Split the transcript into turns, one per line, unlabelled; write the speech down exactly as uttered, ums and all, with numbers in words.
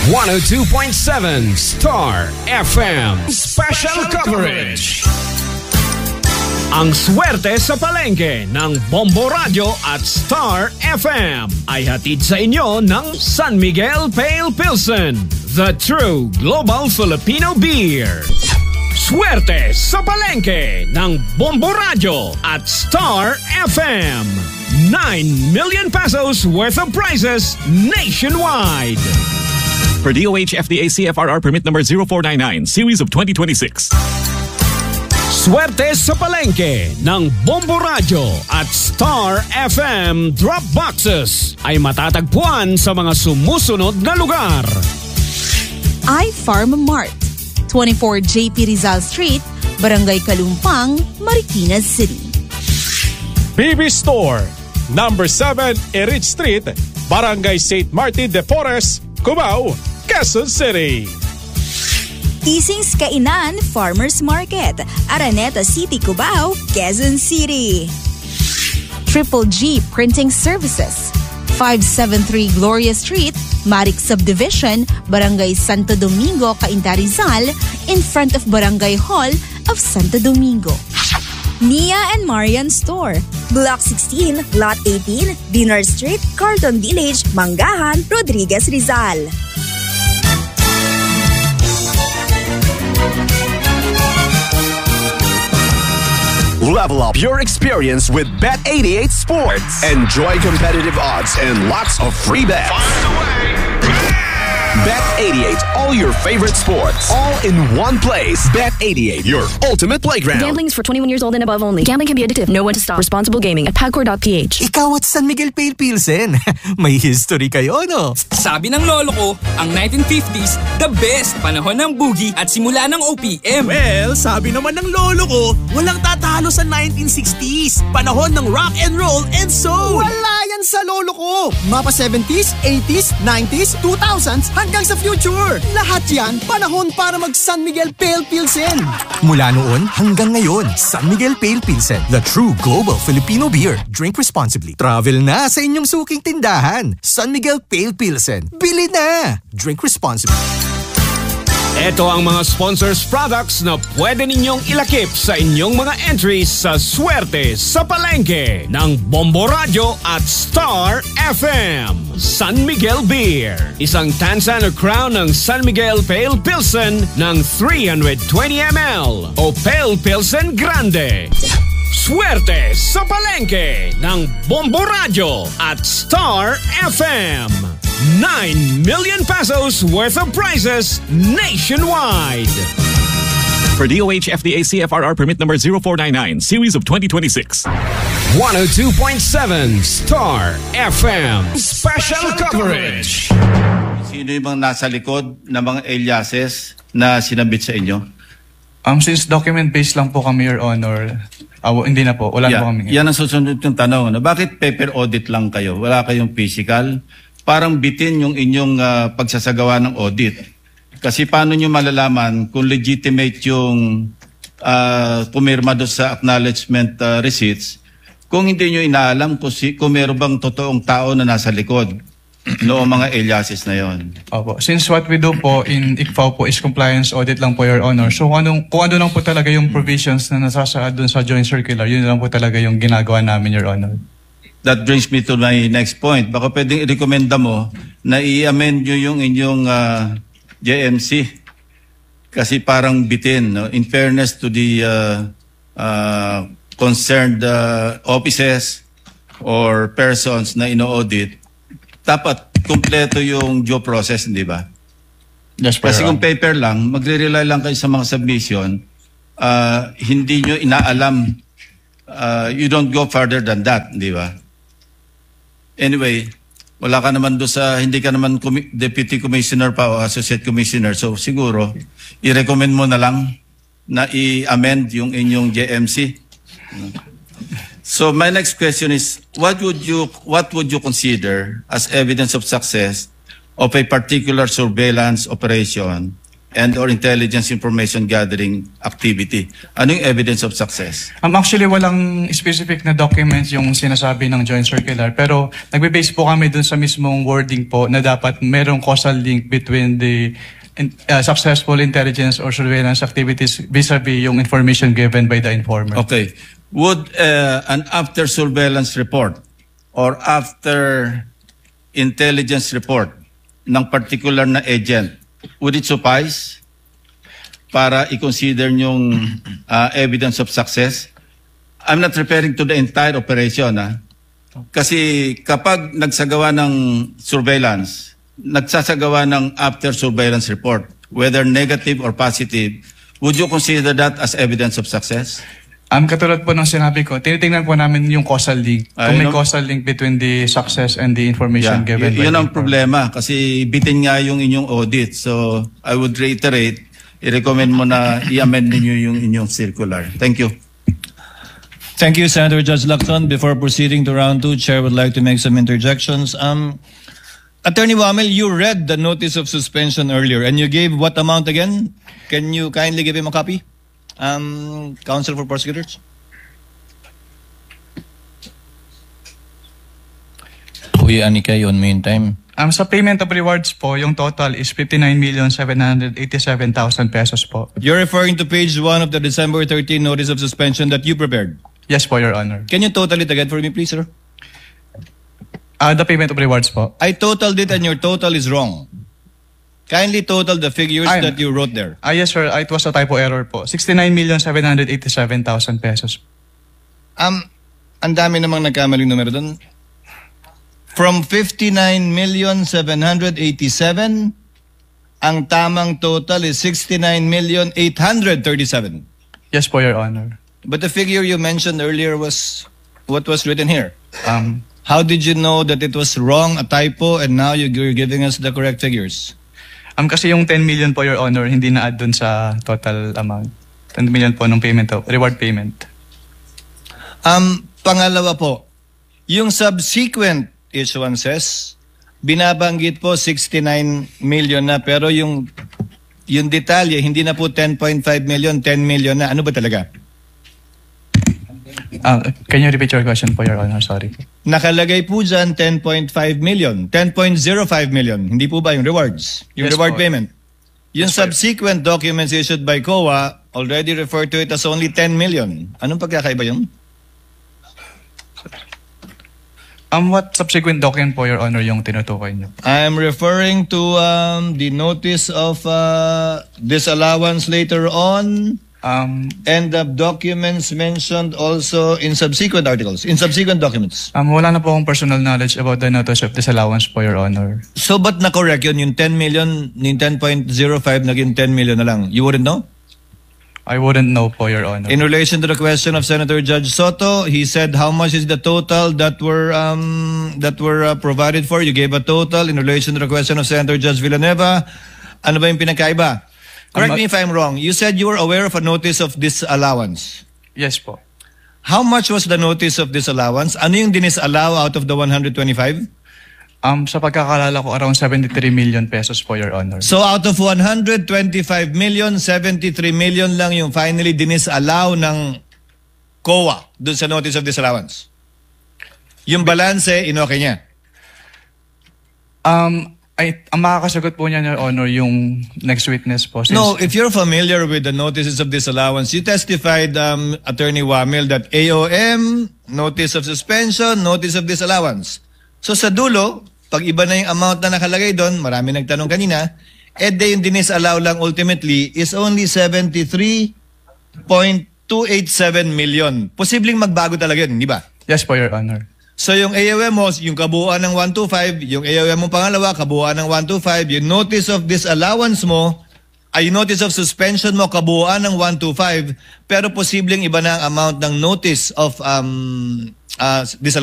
one oh two point seven Star F M Special Coverage. Ang swerte sa palengke ng Bombo Radio at Star F M ay hatid sa inyo ng San Miguel Pale Pilsen, the true global Filipino beer. Swerte sa palengke ng Bombo Radio at Star F M. nine million pesos worth of prizes nationwide.
For D O H F D A C F R R permit number zero four nine nine, series of twenty twenty-six.
Swerte sa palengke ng Bombo Radio at Star F M drop boxes ay matatagpuan sa mga sumusunod na lugar.
iFarm Mart, twenty-four J P Rizal Street, Barangay Kalumpang, Marikina City.
B B Store, number seven Erich Street, Barangay Saint Martin de Porres, Cubao, Quezon City.
Tising's Kainan Farmers Market, Araneta City, Cubao, Quezon City.
Triple G Printing Services, five seventy-three Gloria Street, Maric Subdivision, Barangay Santo Domingo, Cainta Rizal, in front of Barangay Hall of Santo Domingo.
Nia and Marian Store, Block sixteen, Lot eighteen, Dinar Street, Carlton Village, Mangahan, Rodriguez, Rizal.
Level up your experience with Bet eighty-eight Sports. Enjoy competitive odds and lots of free bets. Bet eighty-eight, all your favorite sports, all in one place. Bet eighty-eight, your ultimate playground.
Gambling is for twenty-one years old and above only. Gambling can be addictive. Know when to stop. Responsible gaming at pagcor dot p h.
Ikaw at San Miguel Pale Pilsen. May history kayo, no?
Sabi ng lolo ko, ang nineteen fifties, the best panahon ng boogie at simula ng O P M.
Well, sabi naman ng lolo ko, walang tatalo sa nineteen sixties. Panahon ng rock and roll and soul.
Wala yan sa lolo ko. Mapa seventies, eighties, nineties, two thousands, hanggang sa future. Lahat yan, panahon para mag San Miguel Pale Pilsen.
Mula noon hanggang ngayon, San Miguel Pale Pilsen, the true global Filipino beer. Drink responsibly. Travel na sa inyong suking tindahan. San Miguel Pale Pilsen. Bili na! Drink responsibly.
Ito ang mga sponsors products na pwede ninyong ilakip sa inyong mga entries sa Swerte sa Palengke ng Bombo Radio at Star F M. San Miguel Beer, isang tansa na crown ng San Miguel Pale Pilsen ng three hundred twenty milliliters o Pale Pilsen Grande. Swerte sa Palengke ng Bombo Radio at Star F M. nine million pesos worth of prizes nationwide.
For D O H F D A C F R R permit number zero four nine nine, series of twenty twenty-six.
one oh two point seven Star F M Special Coverage.
Sino yung mga nasa likod ng mga aliases na sinabit sa inyo?
Um, since document-based lang po kami, Your Honor, uh, hindi na po. Wala
yeah,
na po kami.
Yan ang susunod yung tanong. No? Bakit paper audit lang kayo? Wala kayong physical? Parang bitin yung inyong uh, pagsasagawa ng audit. Kasi paano nyo malalaman kung legitimate yung uh, pumirma doon sa acknowledgement uh, receipts kung hindi nyo inaalam kung, si, kung meron bang totoong tao na nasa likod noong mga aliases na yon.
Opo. Since what we do po in I C F A O po is compliance audit lang po, Your Honor. So kung ano, kung ano lang po talaga yung provisions na nasa doon sa joint circular, yun lang po talaga yung ginagawa namin, Your Honor.
That brings me to my next point. Baka pwedeng i-recommenda mo na i-amend nyo yung inyong uh, J M C. Kasi parang bitin. No? In fairness to the uh, uh, concerned uh, offices or persons na ino-audit, dapat kumpleto yung due process, hindi ba?
Yes,
Kasi kung paper lang, magre-rely lang kayo sa mga submission, uh, hindi nyo inaalam, uh, you don't go further than that, hindi ba? Anyway, wala ka naman doon sa, hindi ka naman com- deputy commissioner pa o associate commissioner. So siguro, i-recommend mo na lang na i-amend yung inyong J M C. So my next question is, what would you, what would you consider as evidence of success of a particular surveillance operation and or intelligence information gathering activity. Ano yung evidence of success?
Um, actually, walang specific na documents yung sinasabi ng joint circular. Pero nagbe-base po kami dun sa mismong wording po na dapat merong causal link between the uh, successful intelligence or surveillance activities vis-a-vis yung information given by the informer.
Okay. Would uh, an after surveillance report or after intelligence report ng particular na agent, would it suffice para i-consider yung uh, evidence of success? I'm not referring to the entire operation. Ha? Kasi kapag nagsagawa ng surveillance, nagsasagawa ng after surveillance report, whether negative or positive, would you consider that as evidence of success?
Um, katulad po ng sinabi ko, tinitingnan po namin yung causal link. Kung
Ay,
may
no?
causal link between the success and the information
Yeah,
given
y-
by
yun
the
ang problema kasi bitin nga yung inyong audit. So I would reiterate, i-recommend mo na i-amend ninyo yung inyong circular. Thank you.
Thank you, Senator Judge Lacson. Before proceeding to round two, Chair would like to make some interjections. Um, Attorney Wamel, you read the notice of suspension earlier and you gave what amount again? Can you kindly give him a copy? Um, Counsel for Prosecutors? Uy, Anikay, on meantime.
Um, sa payment of rewards po, yung total is fifty-nine million seven hundred eighty-seven thousand pesos po.
You're referring to page one of the December thirteenth notice of suspension that you prepared?
Yes po, Your Honor.
Can you total it again for me, please, sir?
Uh, the payment of rewards po.
I totaled it and your total is wrong. Kindly total the figures
I'm,
that you wrote there.
Ah, yes, sir. It was a typo error po. sixty-nine million seven hundred eighty-seven thousand pesos.
Um, ang dami namang nagkamaling numero doon. From fifty-nine million seven hundred eighty-seven, ang tamang total is sixty-nine million eight hundred thirty-seven.
Yes po, Your Honor.
But the figure you mentioned earlier was what was written here.
Um,
How did you know that it was wrong, a typo, and now you're giving us the correct figures?
Um, kasi yung ten million po, Your Honor, hindi na-add dun sa total amount. ten million po ng payment, oh, reward payment.
Um, pangalawa po, yung subsequent issuances, binabanggit po sixty-nine million na, pero yung yung detalye, hindi na po ten point five million, ten million na. Ano ba talaga?
Uh, can you repeat your question po, Your Honor? Sorry.
Nakalagay po dyan ten point five million, ten point zero five million. Hindi po ba yung rewards? Yung
Yes,
reward
po.
payment? Yung
Yes, po.
subsequent documents issued by C O A already referred to it as only ten million. Anong pagkakaiba yun?
Um, what subsequent document po, Your Honor, yung tinutukoy niyo?
I'm referring to um, the notice of uh, disallowance later on
um,
and the documents mentioned also in subsequent articles, in subsequent documents.
Um, wala na po akong personal knowledge about the notice of disallowance po, Your Honor.
So, ba't na-correct yun? Yung ten million, yung ten point zero five naging ten million na lang. You wouldn't know?
I wouldn't know po, Your Honor.
In relation to the question of Senator Judge Soto, he said how much is the total that were um, that were uh, provided for. You gave a total. In relation to the question of Senator Judge Villanueva, ano ba yung pinakaiba? Correct
Um,
me if I'm wrong. You said you were aware of a notice of disallowance.
Yes po.
How much was the notice of disallowance? Ano yung dinisallow out of the one hundred twenty-five?
Um, sa pagkakalala ko, around seventy-three million pesos po, Your Honor.
So out of one hundred twenty-five million, seventy-three million lang yung finally dinisallow ng C O A dun sa notice of disallowance. Yung balanse, inoke niya.
Um, ay, ang makakasagot po niya, Your Honor, yung next witness po. Since,
No, if you're familiar with the notices of disallowance, you testified, um, Attorney Wamel, that A O M, notice of suspension, notice of disallowance. So sa dulo, pag iba na yung amount na nakalagay doon, marami nagtanong kanina, eh de yung dinisallow lang ultimately is only seventy-three point two eight seven million. Posibleng magbago talaga yun, di ba?
Yes po, Your Honor.
So yung A O M mo, yung kabuuan ng one twenty-five, yung A O M mo pangalawa, kabuuan ng one twenty-five, yung notice of disallowance mo, ay notice of suspension mo, kabuuan ng one twenty-five, pero posibleng iba na ang amount ng notice of um, uh, disallowance.